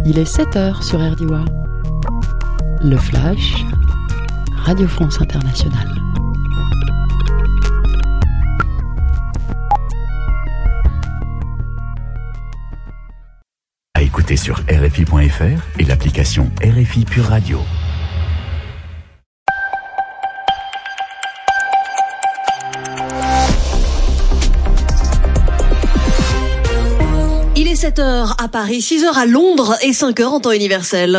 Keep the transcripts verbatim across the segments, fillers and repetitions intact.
Il est sept heures sur R D W A. Le Flash, Radio France Internationale. À écouter sur R F I point F R et l'application R F I Pure Radio. Il est sept heures à Paris, six heures à Londres et cinq heures en temps universel.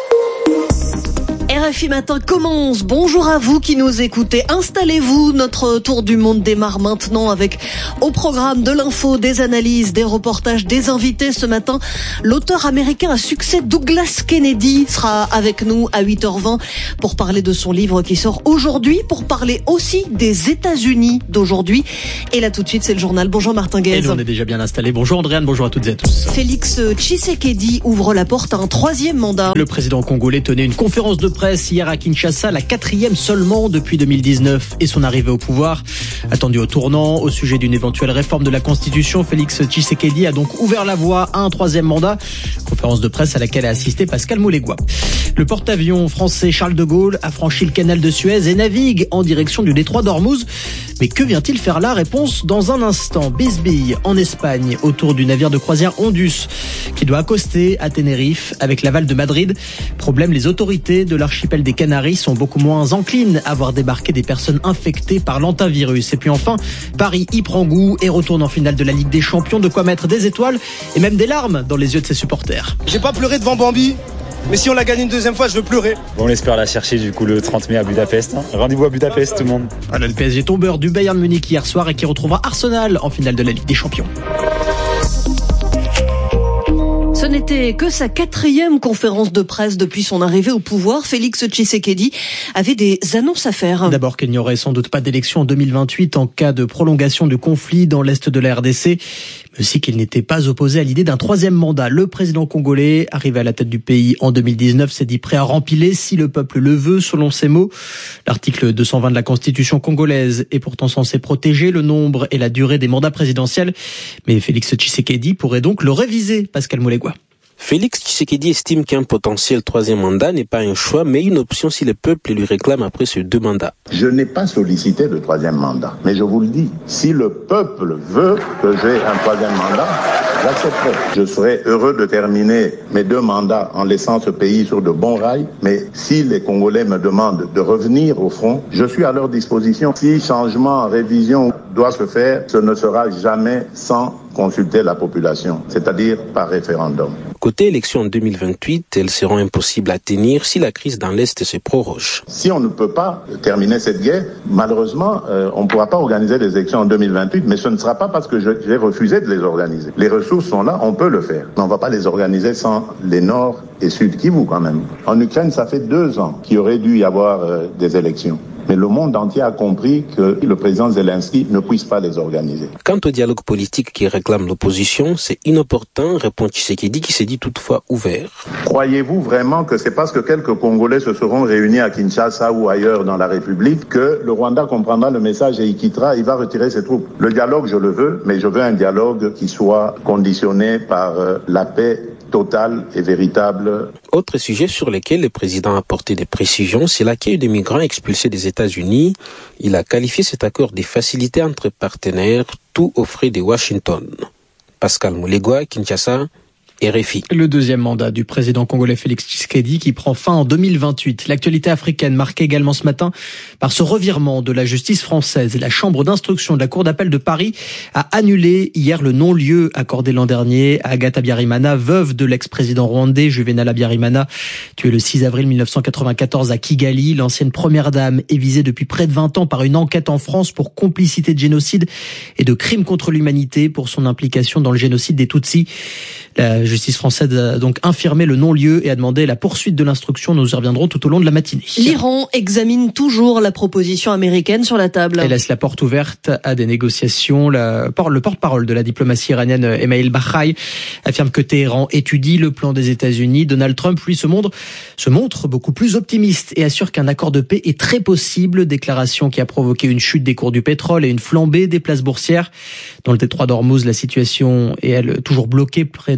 R F I Matin commence. Bonjour à vous qui nous écoutez. Installez-vous. Notre tour du monde démarre maintenant avec au programme de l'info, des analyses, des reportages, des invités. Ce matin, l'auteur américain à succès Douglas Kennedy sera avec nous à huit heures vingt pour parler de son livre qui sort aujourd'hui, pour parler aussi des États-Unis d'aujourd'hui. Et là tout de suite, c'est le journal. Bonjour Martin Guez. Et nous, on est déjà bien installé. Bonjour Andréane, bonjour à toutes et à tous. Félix Tshisekedi ouvre la porte à un troisième mandat. Le président congolais tenait une conférence de presse hier à Kinshasa, la quatrième seulement depuis deux mille dix-neuf et son arrivée au pouvoir. Attendu au tournant, au sujet d'une éventuelle réforme de la Constitution, Félix Tshisekedi a donc ouvert la voie à un troisième mandat. Conférence de presse à laquelle a assisté Pascal Moulegua. Le porte-avions français Charles de Gaulle a franchi le canal de Suez et navigue en direction du détroit d'Ormuz. Mais que vient-il faire là? Réponse dans un instant. Bisbille, en Espagne, autour du navire de croisière Ondus, qui doit accoster à Tenerife avec l'aval de Madrid. Problème, les autorités de l'archipel des Canaries sont beaucoup moins enclines à voir débarquer des personnes infectées par l'antivirus. Et puis enfin, Paris y prend goût et retourne en finale de la Ligue des Champions, de quoi mettre des étoiles et même des larmes dans les yeux de ses supporters. J'ai pas pleuré devant Bambi, mais si on l'a gagné une deuxième fois, je veux pleurer. Bon, on espère la chercher du coup le trente mai à Budapest. Hein. Rendez-vous à Budapest tout le monde. Voilà, le P S G tombeur du Bayern Munich hier soir et qui retrouvera Arsenal en finale de la Ligue des Champions. Ce n'était que sa quatrième conférence de presse depuis son arrivée au pouvoir. Félix Tshisekedi avait des annonces à faire. D'abord qu'il n'y aurait sans doute pas d'élection en deux mille vingt-huit en cas de prolongation du conflit dans l'est de la R D C, mais aussi qu'il n'était pas opposé à l'idée d'un troisième mandat. Le président congolais, arrivé à la tête du pays en deux mille dix-neuf, s'est dit prêt à rempiler si le peuple le veut, selon ses mots. L'article deux cent vingt de la Constitution congolaise est pourtant censé protéger le nombre et la durée des mandats présidentiels. Mais Félix Tshisekedi pourrait donc le réviser, Pascal Moulegua. Félix Tshisekedi estime qu'un potentiel troisième mandat n'est pas un choix, mais une option si le peuple lui réclame après ces deux mandats. Je n'ai pas sollicité le troisième mandat, mais je vous le dis, si le peuple veut que j'ai un troisième mandat, j'accepterai. Je serai heureux de terminer mes deux mandats en laissant ce pays sur de bons rails, mais si les Congolais me demandent de revenir au front, je suis à leur disposition. Si changement, révision doit se faire, ce ne sera jamais sans consulter la population, c'est-à-dire par référendum. Côté élection en deux mille vingt-huit, elles seront impossibles à tenir si la crise dans l'Est se proroge. Si on ne peut pas terminer cette guerre, malheureusement, euh, on ne pourra pas organiser des élections en deux mille vingt-huit, mais ce ne sera pas parce que je, j'ai refusé de les organiser. Les ressources sont là, on peut le faire. On ne va pas les organiser sans les Nord et Sud Kivu quand même. En Ukraine, ça fait deux ans qu'il aurait dû y avoir euh, des élections. Mais le monde entier a compris que le président Zelensky ne puisse pas les organiser. Quant au dialogue politique qui réclame l'opposition, c'est inopportun, répond Tshisekedi qui s'est dit toutefois ouvert. Croyez-vous vraiment que c'est parce que quelques Congolais se seront réunis à Kinshasa ou ailleurs dans la République que le Rwanda comprendra le message et il quittera, il va retirer ses troupes? Le dialogue, je le veux, mais je veux un dialogue qui soit conditionné par euh, la paix totale et véritable. Autre sujet sur lequel le président a apporté des précisions, c'est l'accueil des migrants expulsés des États-Unis. Il a qualifié cet accord de facilité entre partenaires, tout aux frais de Washington. Pascal Moulegua, Kinshasa, R F I. Le deuxième mandat du président congolais Félix Tshisekedi qui prend fin en deux mille vingt-huit. L'actualité africaine marquée également ce matin par ce revirement de la justice française. La chambre d'instruction de la cour d'appel de Paris a annulé hier le non-lieu accordé l'an dernier à Agatha Habyarimana, veuve de l'ex-président rwandais Juvenal Habyarimana, tué le six avril mille neuf cent quatre-vingt-quatorze à Kigali. L'ancienne première dame est visée depuis près de vingt ans par une enquête en France pour complicité de génocide et de crimes contre l'humanité pour son implication dans le génocide des Tutsis. La justice française a donc infirmé le non-lieu et a demandé la poursuite de l'instruction. Nous y reviendrons tout au long de la matinée. L'Iran examine toujours la proposition américaine sur la table. Elle laisse la porte ouverte à des négociations. La, le porte-parole de la diplomatie iranienne, Email Bahaï, affirme que Téhéran étudie le plan des États-Unis. Donald Trump, lui, se montre, se montre beaucoup plus optimiste et assure qu'un accord de paix est très possible. Déclaration qui a provoqué une chute des cours du pétrole et une flambée des places boursières. Dans le détroit d'Ormuz, la situation est, elle, toujours bloquée. Près de vingt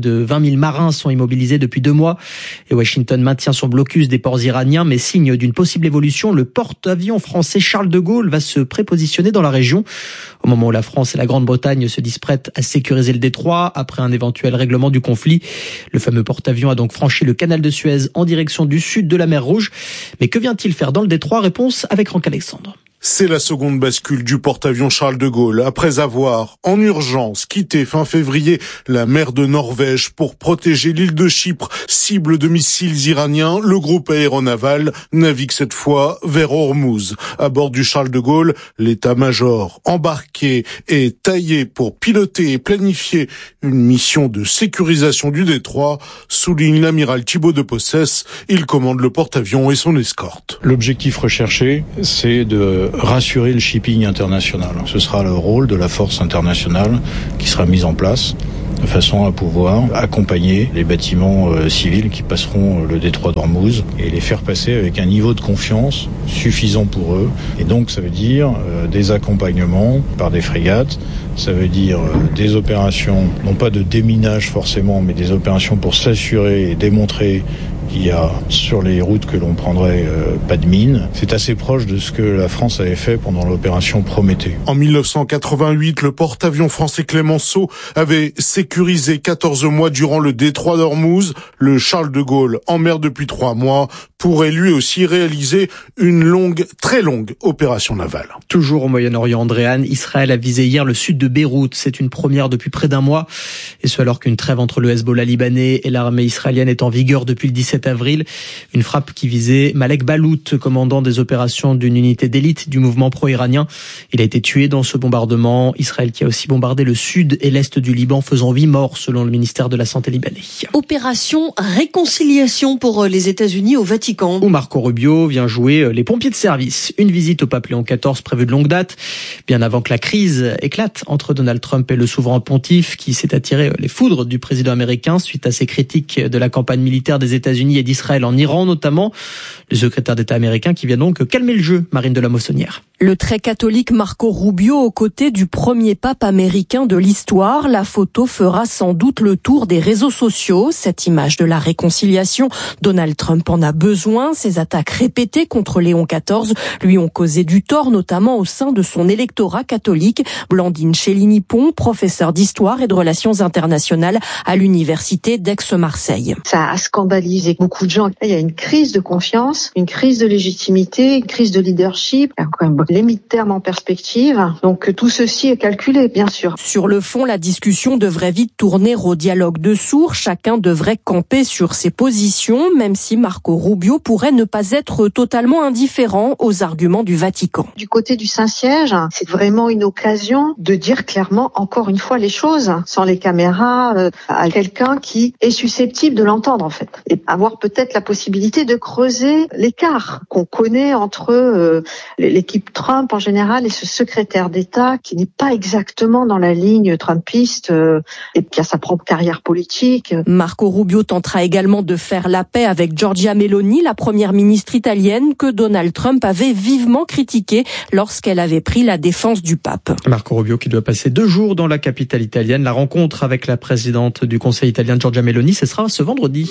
mille marins sont immobilisés depuis deux mois et Washington maintient son blocus des ports iraniens, mais signe d'une possible évolution, le porte-avions français Charles de Gaulle va se prépositionner dans la région. Au moment où la France et la Grande-Bretagne se disent prêtes à sécuriser le détroit après un éventuel règlement du conflit, le fameux porte-avions a donc franchi le canal de Suez en direction du sud de la mer Rouge. Mais que vient-il faire dans le détroit? Réponse avec Franck Alexandre. C'est la seconde bascule du porte-avions Charles de Gaulle, après avoir, en urgence, quitté fin février la mer de Norvège pour protéger l'île de Chypre, cible de missiles iraniens. Le groupe aéronaval navigue cette fois vers Ormuz. À bord du Charles de Gaulle, l'état-major embarqué et taillé pour piloter et planifier une mission de sécurisation du détroit, souligne l'amiral Thibaut de Possès. Il commande le porte-avions et son escorte. L'objectif recherché, c'est de rassurer le shipping international. Ce sera le rôle de la force internationale qui sera mise en place de façon à pouvoir accompagner les bâtiments euh, civils qui passeront euh, le détroit d'Ormuz et les faire passer avec un niveau de confiance suffisant pour eux. Et donc ça veut dire euh, des accompagnements par des frégates, ça veut dire euh, des opérations, non pas de déminage forcément, mais des opérations pour s'assurer et démontrer qu'il y a sur les routes que l'on prendrait euh, pas de mines. C'est assez proche de ce que la France avait fait pendant l'opération Prométhée. En mille neuf cent quatre-vingt-huit, le porte-avions français Clémenceau avait sécurisé quatorze mois durant le détroit d'Ormuz. Le Charles de Gaulle, en mer depuis trois mois, pourrait lui aussi réaliser une longue, très longue opération navale. Toujours au Moyen-Orient, Andréane, Israël a visé hier le sud de Beyrouth. C'est une première depuis près d'un mois. Et ce alors qu'une trêve entre le Hezbollah libanais et l'armée israélienne est en vigueur depuis le dix-sept avril. Une frappe qui visait Malek Balout, commandant des opérations d'une unité d'élite du mouvement pro-iranien. Il a été tué dans ce bombardement. Israël qui a aussi bombardé le sud et l'est du Liban, faisant huit morts selon le ministère de la Santé libanais. Opération réconciliation pour les États-Unis au Vatican. Où Marco Rubio vient jouer les pompiers de service. Une visite au pape Léon quatorze prévue de longue date, bien avant que la crise éclate entre Donald Trump et le souverain pontife qui s'est attiré les foudres du président américain suite à ses critiques de la campagne militaire des États-Unis et d'Israël en Iran notamment. Le secrétaire d'État américain qui vient donc calmer le jeu, Marine de la Moissonnière. Le très catholique Marco Rubio aux côtés du premier pape américain de l'histoire. La photo fera sans doute le tour des réseaux sociaux. Cette image de la réconciliation, Donald Trump en a besoin. Ses attaques répétées contre Léon quatorze lui ont causé du tort, notamment au sein de son électorat catholique. Blandine Chéligny-Pont, professeure d'histoire et de relations internationales à l'université d'Aix-Marseille. Ça a scandalisé beaucoup de gens. Il y a une crise de confiance, une crise de légitimité, une crise de leadership. Il y a quand même les mi-termes en perspective. Donc tout ceci est calculé, bien sûr. Sur le fond, la discussion devrait vite tourner au dialogue de sourds. Chacun devrait camper sur ses positions, même si Marco Rubio pourrait ne pas être totalement indifférent aux arguments du Vatican. Du côté du Saint-Siège, c'est vraiment une occasion de dire clairement, encore une fois, les choses, sans les caméras, euh, à quelqu'un qui est susceptible de l'entendre, en fait. Et avoir peut-être la possibilité de creuser l'écart qu'on connaît entre euh, l'équipe Trump en général et ce secrétaire d'État qui n'est pas exactement dans la ligne trumpiste euh, et qui a sa propre carrière politique. Marco Rubio tentera également de faire la paix avec Giorgia Meloni, la première ministre italienne que Donald Trump avait vivement critiquée lorsqu'elle avait pris la défense du pape. Marco Rubio qui doit passer deux jours dans la capitale italienne. La rencontre avec la présidente du Conseil italien Giorgia Meloni, ce sera ce vendredi.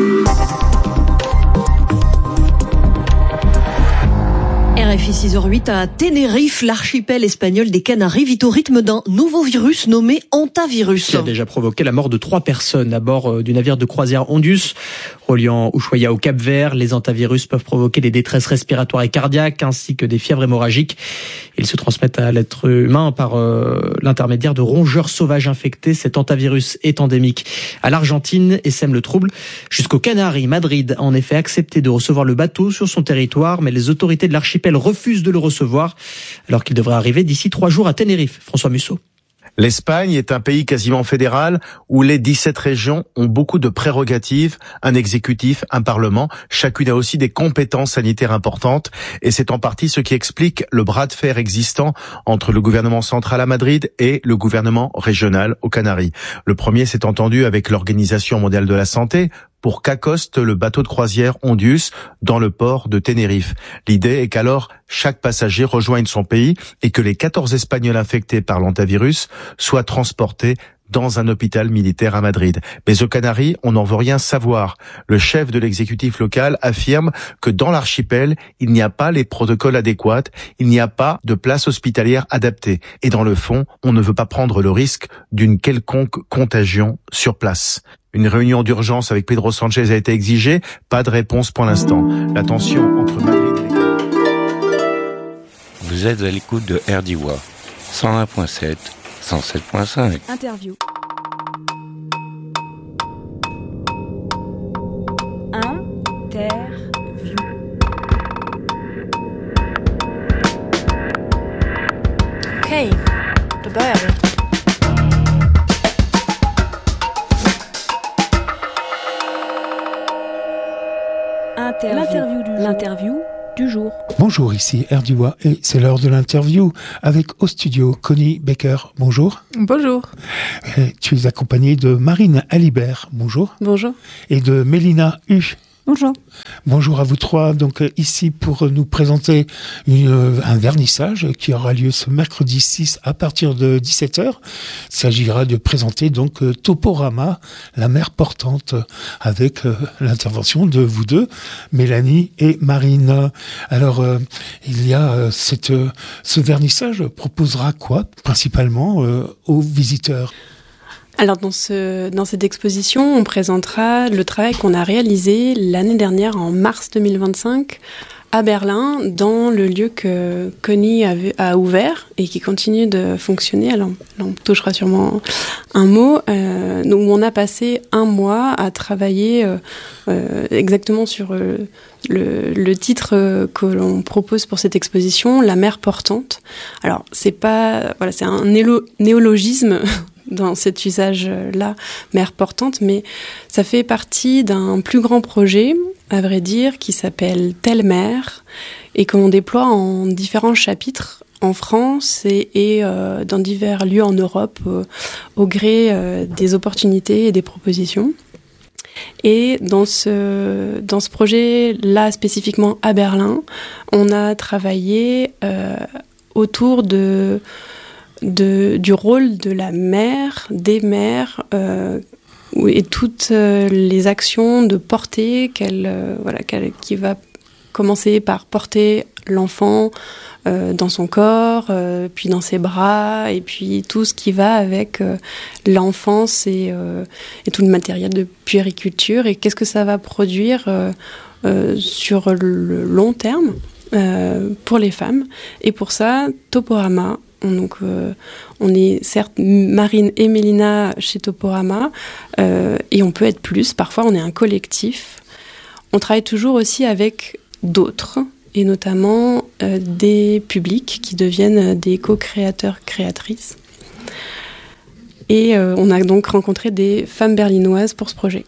R F I six heures huit à Tenerife, l'archipel espagnol des Canaries vit au rythme d'un nouveau virus nommé hantavirus. Qui a déjà provoqué la mort de trois personnes à bord du navire de croisière Ondus, reliant Ushuaia au Cap-Vert. Les hantavirus peuvent provoquer des détresses respiratoires et cardiaques ainsi que des fièvres hémorragiques. Ils se transmettent à l'être humain par euh, l'intermédiaire de rongeurs sauvages infectés. Cet hantavirus est endémique à l'Argentine et sème le trouble jusqu'aux Canaries. Madrid a en effet accepté de recevoir le bateau sur son territoire, mais les autorités de l'archipel refusent de le recevoir alors qu'il devrait arriver d'ici trois jours à Tenerife. François Musso. L'Espagne est un pays quasiment fédéral où les dix-sept régions ont beaucoup de prérogatives, un exécutif, un parlement. Chacune a aussi des compétences sanitaires importantes et c'est en partie ce qui explique le bras de fer existant entre le gouvernement central à Madrid et le gouvernement régional aux Canaries. Le premier s'est entendu avec l'Organisation mondiale de la santé pour qu'accoste le bateau de croisière Ondus dans le port de Tenerife. L'idée est qu'alors chaque passager rejoigne son pays et que les quatorze Espagnols infectés par l'hantavirus soient transportés dans un hôpital militaire à Madrid. Mais aux Canaries, on n'en veut rien savoir. Le chef de l'exécutif local affirme que dans l'archipel, il n'y a pas les protocoles adéquats, il n'y a pas de place hospitalière adaptée. Et dans le fond, on ne veut pas prendre le risque d'une quelconque contagion sur place. Une réunion d'urgence avec Pedro Sanchez a été exigée. Pas de réponse pour l'instant. La tension entre Madrid et... Vous êtes à l'écoute de R D W A, cent un virgule sept, cent sept virgule cinq. Interview. Interview. Okej, då börjar vi. L'interview du, l'interview du jour. Bonjour, ici R D W A et c'est l'heure de l'interview avec au studio Connie Becker. Bonjour. Bonjour. Et tu es accompagnée de Marine Alibert. Bonjour. Bonjour. Et de Mélina Hu. Bonjour. Bonjour à vous trois. Donc euh, ici pour nous présenter une, euh, un vernissage qui aura lieu ce mercredi six à partir de dix-sept heures. Il s'agira de présenter donc euh, Toporama, la mer portante, avec euh, l'intervention de vous deux, Mélanie et Marine. Alors euh, il y a euh, cette, euh, ce vernissage proposera quoi principalement euh, aux visiteurs? Alors dans, ce, dans cette exposition, on présentera le travail qu'on a réalisé l'année dernière en mars deux mille vingt-cinq à Berlin, dans le lieu que Connie a, a ouvert et qui continue de fonctionner. Alors là, on touchera sûrement un mot. Euh, où on a passé un mois à travailler euh, euh, exactement sur euh, le, le titre que l'on propose pour cette exposition, La mer portante. Alors c'est pas, voilà, c'est un nélo, néologisme dans cet usage-là, mer portante, mais ça fait partie d'un plus grand projet, à vrai dire, qui s'appelle Telle mer, et que l'on déploie en différents chapitres en France et, et euh, dans divers lieux en Europe, euh, au gré euh, des opportunités et des propositions. Et dans ce, dans ce projet-là, spécifiquement à Berlin, on a travaillé euh, autour de... De, du rôle de la mère, des mères, euh, et toutes euh, les actions de portée qu'elle, euh, voilà, qu'elle, qui va commencer par porter l'enfant euh, dans son corps, euh, puis dans ses bras, et puis tout ce qui va avec euh, l'enfance et, euh, et tout le matériel de puériculture, et qu'est-ce que ça va produire euh, euh, sur le long terme euh, pour les femmes. Et pour ça, Toporama. Donc, euh, on est certes Marine et Mélina chez Toporama, euh, et on peut être plus. Parfois, on est un collectif. On travaille toujours aussi avec d'autres, et notamment euh, des publics qui deviennent des co-créateurs, créatrices. Et euh, on a donc rencontré des femmes berlinoises pour ce projet.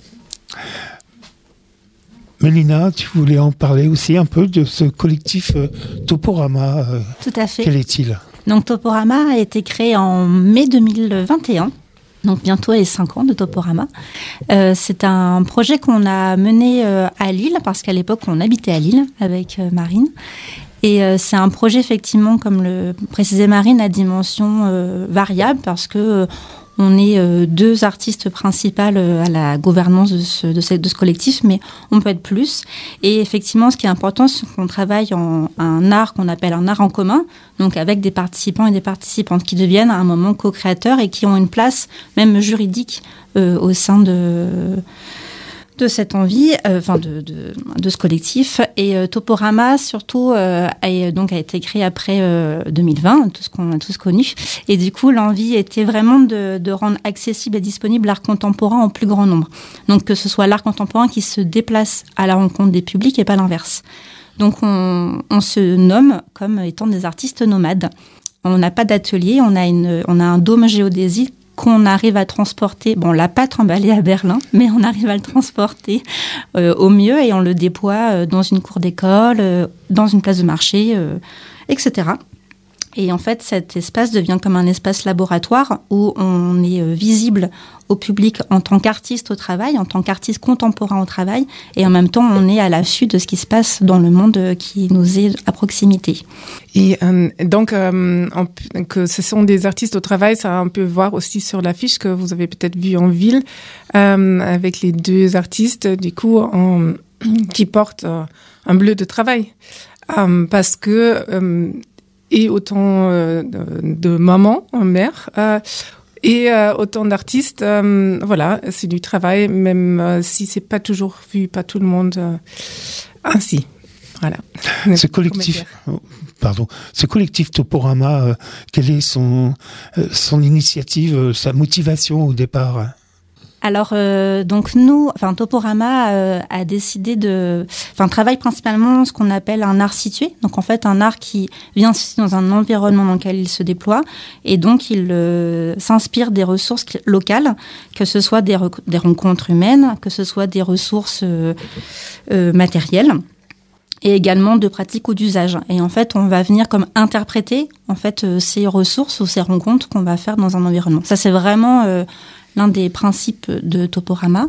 Mélina, tu voulais en parler aussi un peu de ce collectif euh, Toporama. Euh, Tout à fait. Quel est-il ? Donc Toporama a été créé en mai deux mille vingt et un, donc bientôt les cinq ans de Toporama. Euh, c'est un projet qu'on a mené euh, à Lille, parce qu'à l'époque on habitait à Lille avec euh, Marine. Et euh, c'est un projet effectivement, comme le précisait Marine, à dimension euh, variable, parce que euh, on est euh, deux artistes principales euh, à la gouvernance de ce, de, ce, de ce collectif, mais on peut être plus. Et effectivement, ce qui est important, c'est qu'on travaille en un art qu'on appelle un art en commun, donc avec des participants et des participantes qui deviennent à un moment co-créateurs et qui ont une place même juridique euh, au sein de... de cette envie, euh, enfin de, de, de ce collectif. Et euh, Toporama, surtout, euh, a, donc, a été créé après euh, deux mille vingt, tout ce qu'on a tous connu. Et du coup, l'envie était vraiment de, de rendre accessible et disponible l'art contemporain en plus grand nombre. Donc, que ce soit l'art contemporain qui se déplace à la rencontre des publics et pas l'inverse. Donc, on, on se nomme comme étant des artistes nomades. On n'a pas d'atelier, on a, une, on a un dôme géodésique qu'on arrive à transporter, bon, on l'a pas trimballé à Berlin, mais on arrive à le transporter euh, au mieux, et on le déploie euh, dans une cour d'école, euh, dans une place de marché, euh, et cetera. Et en fait, cet espace devient comme un espace laboratoire où on est euh, visible au public en tant qu'artiste au travail, en tant qu'artiste contemporain au travail, et en même temps, on est à l'affût de ce qui se passe dans le monde qui nous est à proximité. Et euh, donc, euh, on, que ce sont des artistes au travail, ça on peut voir aussi sur l'affiche que vous avez peut-être vu en ville, euh, avec les deux artistes, du coup, en, qui portent euh, un bleu de travail. Euh, parce que, euh, et autant euh, de, de mamans, mères, euh, et euh, autant d'artistes, euh, voilà, c'est du travail, même euh, si c'est pas toujours vu par tout le monde euh, ainsi. Voilà. Ce collectif, pardon, ce collectif Toporama, euh, quelle est son euh, son initiative, euh, sa motivation au départ? Alors, euh, donc nous, enfin Toporama euh, a décidé de, enfin travaille principalement ce qu'on appelle un art situé. Donc en fait, un art qui vient dans un environnement dans lequel il se déploie, et donc il euh, s'inspire des ressources locales, que ce soit des, rec- des rencontres humaines, que ce soit des ressources euh, euh, matérielles, et également de pratiques ou d'usages. Et en fait, on va venir comme interpréter en fait euh, ces ressources ou ces rencontres qu'on va faire dans un environnement. Ça, c'est vraiment euh, l'un des principes de Toporama.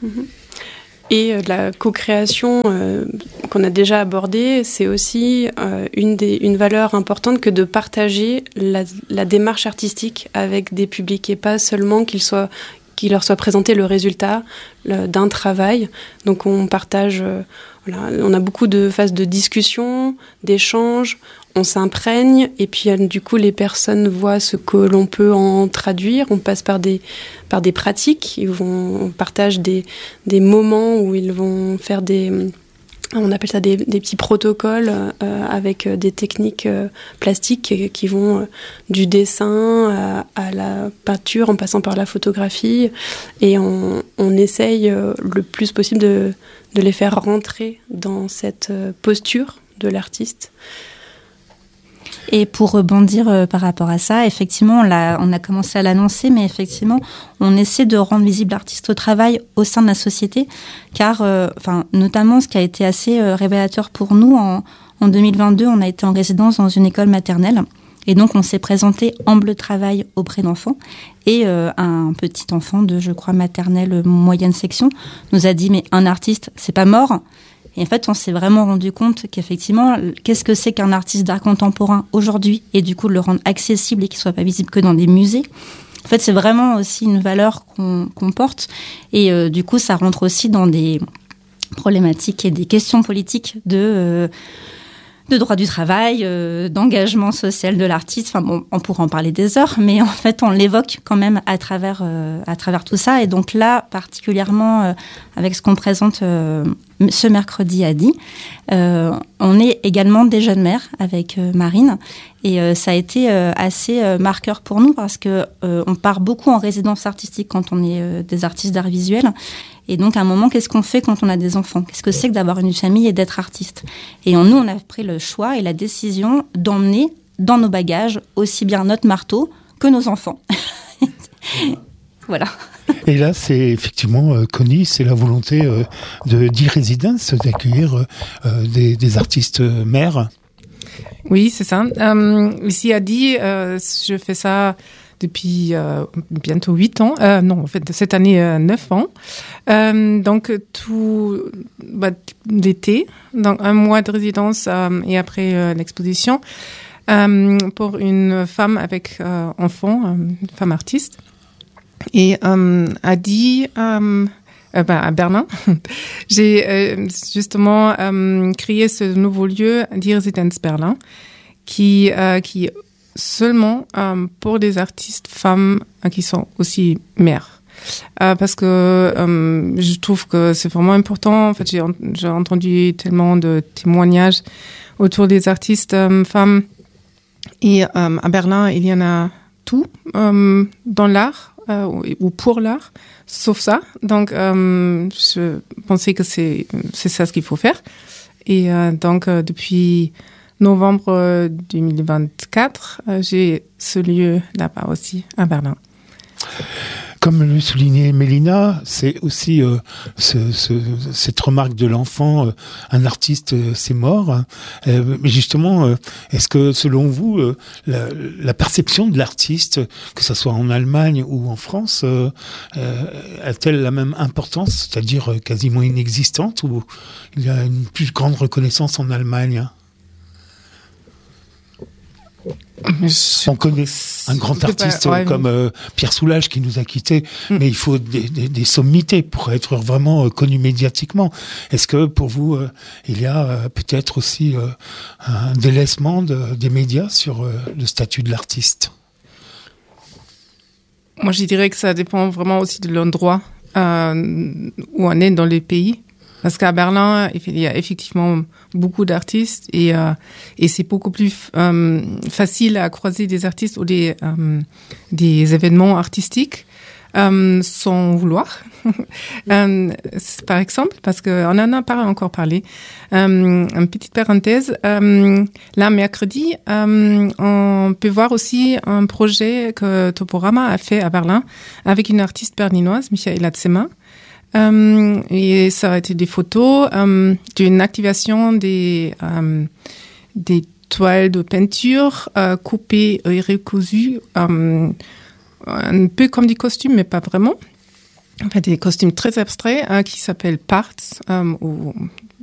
Et euh, la co-création euh, qu'on a déjà abordée, c'est aussi euh, une, des, une valeur importante que de partager la, la démarche artistique avec des publics, et pas seulement qu'il soit, qu'il leur soit présenté le résultat le, d'un travail. Donc on partage, euh, voilà, on a beaucoup de phases de discussion, d'échange, on s'imprègne, et puis du coup les personnes voient ce que l'on peut en traduire. On passe par des, par des pratiques, ils vont, on partage des, des moments où ils vont faire des... On appelle ça des, des petits protocoles euh, avec des techniques euh, plastiques qui, qui vont euh, du dessin à, à la peinture en passant par la photographie, et on, on essaye euh, le plus possible de, de les faire rentrer dans cette euh, posture de l'artiste. Et pour rebondir euh, par rapport à ça, effectivement, on a, on a commencé à l'annoncer, mais effectivement, on essaie de rendre visible l'artiste au travail au sein de la société, car, euh, enfin, notamment, ce qui a été assez euh, révélateur pour nous, en, en deux mille vingt-deux, on a été en résidence dans une école maternelle, et donc on s'est présenté en bleu travail auprès d'enfants, et euh, un petit enfant de, je crois, maternelle moyenne section nous a dit, mais un artiste, c'est pas mort. Et en fait, on s'est vraiment rendu compte qu'effectivement, qu'est-ce que c'est qu'un artiste d'art contemporain aujourd'hui, et du coup, de le rendre accessible et qu'il ne soit pas visible que dans des musées. En fait, c'est vraiment aussi une valeur qu'on, qu'on porte, et euh, du coup, ça rentre aussi dans des problématiques et des questions politiques de... Euh, de droit du travail, euh, d'engagement social de l'artiste. Enfin bon, on pourra en parler des heures, mais en fait, on l'évoque quand même à travers, euh, à travers tout ça. Et donc là, particulièrement euh, avec ce qu'on présente euh, ce mercredi à Die, euh, on est également des jeunes mères avec euh, Marine. Et euh, ça a été euh, assez euh, marqueur pour nous, parce que euh, on part beaucoup en résidence artistique quand on est euh, des artistes d'art visuel. Et donc, à un moment, qu'est-ce qu'on fait quand on a des enfants? Qu'est-ce que c'est que d'avoir une famille et d'être artiste? Et en nous, on a pris le choix et la décision d'emmener dans nos bagages aussi bien notre marteau que nos enfants. Voilà. Et là, c'est effectivement, euh, Connie, c'est la volonté euh, de Die Residence, d'accueillir euh, des, des artistes euh, mères. Oui, c'est ça. Euh, ici à Die, euh, je fais ça depuis euh, bientôt huit ans. Euh, non, en fait, cette année, euh, neuf ans. Euh, donc, tout bah, l'été, donc un mois de résidence euh, et après euh, l'exposition, euh, pour une femme avec euh, enfant, une femme artiste. Et euh, à Die, euh, euh, bah, à Berlin, j'ai euh, justement euh, créé ce nouveau lieu, Die Residence Berlin, qui, euh, qui seulement euh, pour des artistes femmes euh, qui sont aussi mères. Euh, parce que euh, je trouve que c'est vraiment important. En fait, j'ai, j'ai entendu tellement de témoignages autour des artistes euh, femmes. Et euh, à Berlin, il y en a tout euh, dans l'art euh, ou pour l'art, sauf ça. Donc, euh, je pensais que c'est, c'est ça ce qu'il faut faire. Et euh, donc, euh, depuis novembre deux mille vingt-quatre, euh, j'ai ce lieu là-bas aussi, à Berlin. Comme le soulignait Mélina, c'est aussi euh, ce, ce, cette remarque de l'enfant, euh, un artiste, euh, c'est mort. Hein. Euh, mais justement, euh, est-ce que selon vous, euh, la, la perception de l'artiste, que ce soit en Allemagne ou en France, euh, euh, a-t-elle la même importance, c'est-à-dire euh, quasiment inexistante, ou il y a une plus grande reconnaissance en Allemagne? On connaît un grand artiste pas, ouais, comme euh, Pierre Soulages qui nous a quittés, mmh. mais il faut des, des, des sommités pour être vraiment euh, connu médiatiquement. Est-ce que pour vous, euh, il y a euh, peut-être aussi euh, un délaissement de, des médias sur euh, le statut de l'artiste? Moi, je dirais que ça dépend vraiment aussi de l'endroit euh, où on est dans les pays. Parce qu'à Berlin, il y a effectivement beaucoup d'artistes et, euh, et c'est beaucoup plus euh, facile à croiser des artistes ou des, euh, des événements artistiques euh, sans vouloir. euh, par exemple, parce qu'on en a pas encore parlé. Euh, une petite parenthèse. Euh, là, mercredi, euh, on peut voir aussi un projet que Toporama a fait à Berlin avec une artiste berlinoise, Michaela Zimmer. Euh, et ça a été des photos euh, d'une activation des, euh, des toiles de peinture euh, coupées et recousues, euh, un peu comme des costumes, mais pas vraiment. En fait, des costumes très abstraits euh, qui s'appellent Parts, euh, ou